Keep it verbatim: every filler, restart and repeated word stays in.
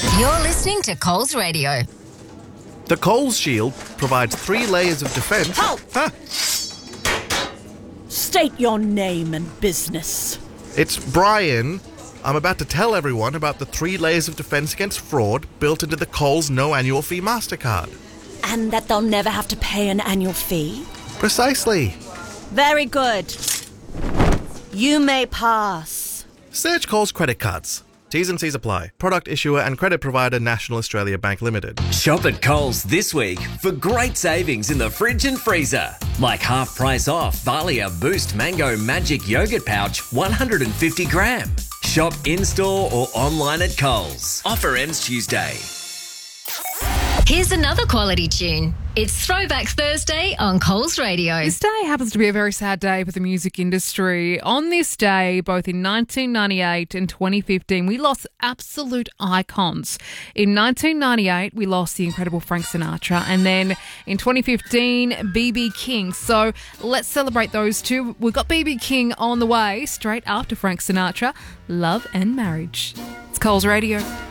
You're listening to Coles Radio. The Coles Shield provides three layers of defence. Halt! Huh? State your name and business. It's Brian. I'm about to tell everyone about the three layers of defence against fraud built into the Coles no annual fee MasterCard. And that they'll never have to pay an annual fee? Precisely. Very good. You may pass. Search Coles credit cards. T's and C's apply. Product issuer and credit provider National Australia Bank Limited. Shop at Coles this week for great savings in the fridge and freezer. Like half price off Valia Boost Mango Magic Yogurt Pouch one hundred fifty gram. Shop in-store or online at Coles. Offer ends Tuesday. Here's another quality tune. It's Throwback Thursday on Coles Radio. This day happens to be a very sad day for the music industry. On this day, both in nineteen ninety-eight and twenty fifteen, we lost absolute icons. In nineteen ninety-eight, we lost the incredible Frank Sinatra, and then in twenty fifteen, B B King. So let's celebrate those two. We've got B B King on the way straight after Frank Sinatra, Love and Marriage. It's Coles Radio.